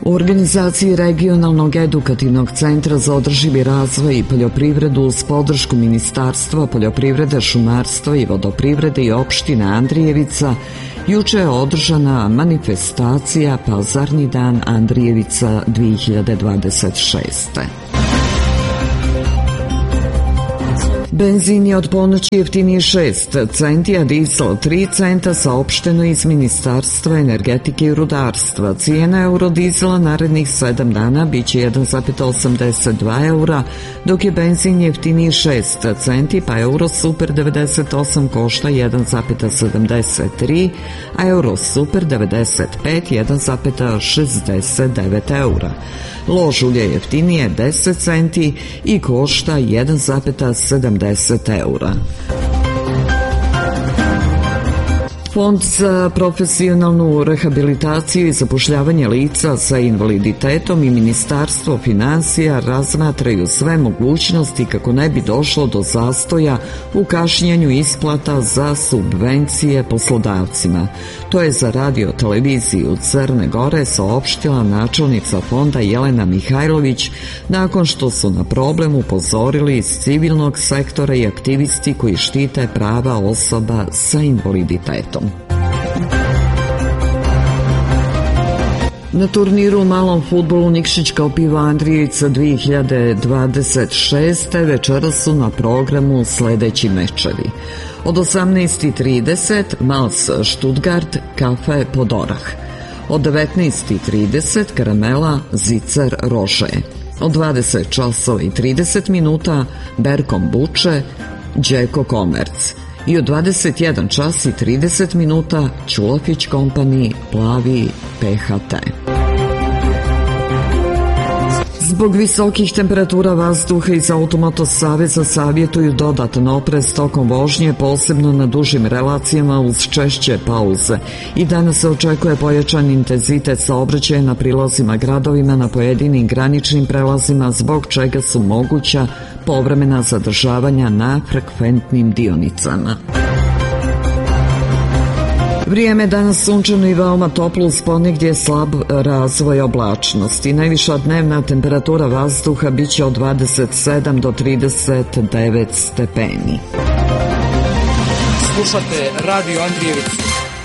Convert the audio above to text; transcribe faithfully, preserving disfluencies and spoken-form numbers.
U organizaciji Regionalnog edukativnog centra za održivi razvoj i poljoprivredu uz podršku Ministarstva poljoprivrede, šumarstva i vodoprivrede i opštine Andrijevica juče je održana manifestacija Pazarni dan Andrijevica dve hiljade dvadeset šeste. Benzin je od ponoći jeftiniji šest centi, a dizel tri centa, saopšteno iz Ministarstva energetike i rudarstva. Cijena eurodizela narednih sedam dana biće jedan zarez osamdeset dva eura, dok je benzin jeftiniji šest centi, pa euro super devedeset osam košta jedan zarez sedamdeset tri, a euro super devedeset pet jedan zarez šezdeset devet eura. Lož ulje jeftinije deset centi i košta jedan zarez sedamdeset eura. Fond za profesionalnu rehabilitaciju i zapošljavanje lica sa invaliditetom i Ministarstvo finansija razmatraju sve mogućnosti kako ne bi došlo do zastoja u kašnjenju isplata za subvencije poslodavcima. To je za radio televiziju Crne Gore saopštila načelnica fonda Jelena Mihajlović nakon što su na problem upozorili iz civilnog sektora i aktivisti koji štite prava osoba sa invaliditetom. Na turniru u malom fudbalu Nikšić kao pivo Andrijevica dve hiljade dvadeset šeste večeras su na programu sledeći mečevi. Od osamnaest i trideset Mals Stuttgart, Kafe Podorah. Od devetnaest i trideset Karamela Zicer Rože. Od dvadeset časova i trideset minuta Berkom Buče, Đeko Komerc. I od dvadeset jedan čas i trideset minuta Ćulafić Kompani, Plavi P H T. Zbog visokih temperatura vazduha iz Automoto saveza savjetuju dodatan oprez tokom vožnje, posebno na dužim relacijama uz češće pauze. I danas se očekuje pojačan intenzitet saobraćaja na prilazima gradovima na pojedinim graničnim prelazima, zbog čega su moguća povremena zadržavanja na frekventnim dionicama. Vrijeme danas sunčano i veoma toplo uz ponegdje slab razvoj oblačnosti. Najviša dnevna temperatura vazduha biće od dvadeset sedam do trideset devet stepeni. Slušate Radio Andrijevicu.